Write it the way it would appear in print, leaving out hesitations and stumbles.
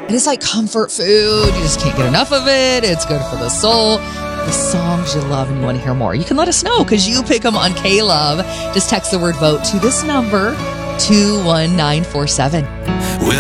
It is like comfort food. You just can't get enough of it. It's good for the soul. The songs you love and you want to hear more. You can let us know because you pick them on K-Love. Just text the word vote to this number, 21947.